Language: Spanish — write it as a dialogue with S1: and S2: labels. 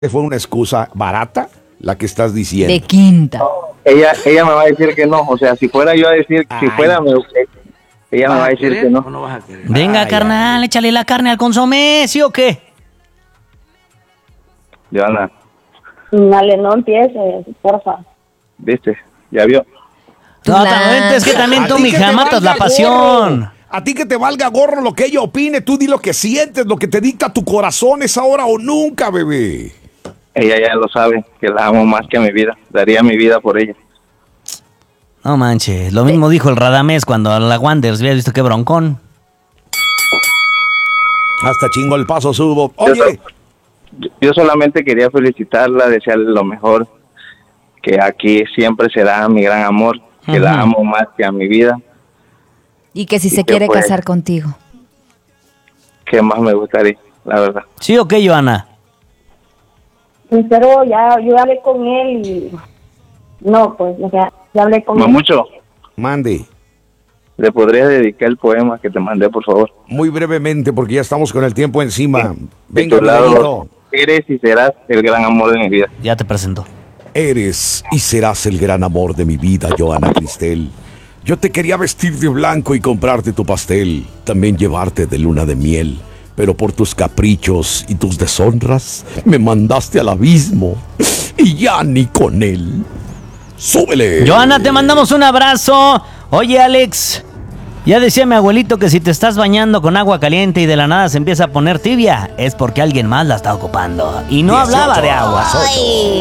S1: fue una excusa barata la que estás diciendo.
S2: De quinta.
S3: Ella me va a decir que no. O sea, si fuera yo a decir, si fuera, ella me va a decir que no.
S4: No vas a querer.
S5: Venga, carnal, échale la carne al consomé, ¿sí o qué?
S3: Joana,
S6: Dale, no empieces, porfa.
S3: ¿viste? ¿Ya vio?
S5: No,
S2: Claro.
S5: es que también
S1: A
S5: tú,
S1: ti que
S5: mija,
S1: te
S5: matas
S1: valga
S5: la pasión.
S1: gorro. A ti que te valga gorro lo que ella opine, tú di lo que sientes, lo que te dicta tu corazón, es ahora o nunca, bebé.
S3: Ella ya lo sabe, que la amo más que a mi vida. Daría mi vida por ella.
S5: No manches, lo mismo dijo el Radamés cuando a la Wanderers había visto qué broncón.
S1: Hasta chingo el paso subo. Oye,
S3: Yo solamente quería felicitarla, desearle lo mejor, que aquí siempre será mi gran amor, que la amo más que a mi vida.
S2: Y que si
S3: ¿Y
S2: se
S3: qué
S2: quiere
S3: fue?
S2: casar contigo.
S3: Que más me gustaría, la verdad.
S5: ¿Sí o qué, Joana?
S6: Pero yo hablé con él y... No, pues, o sea, ya hablé con él.
S3: Mamucho,
S1: mande.
S3: ¿le podrías dedicar el poema que te mandé, por favor?
S1: Muy brevemente, porque ya estamos con el tiempo encima.
S3: De
S1: Venga,
S3: tu
S1: mi
S3: lado,
S1: amiguito.
S3: eres y serás el gran amor de mi vida.
S5: Ya te presento.
S1: Eres y serás el gran amor de mi vida, Joana Cristel. Yo te quería vestir de blanco y comprarte tu pastel, también llevarte de luna de miel, pero por tus caprichos y tus deshonras me mandaste al abismo y ya ni con él. ¡Súbele!
S5: Joana, te mandamos un abrazo. Oye, Alex, ya decía mi abuelito que si te estás bañando con agua caliente y de la nada se empieza a poner tibia, es porque alguien más la está ocupando. Y no hablaba de agua.
S2: Ay.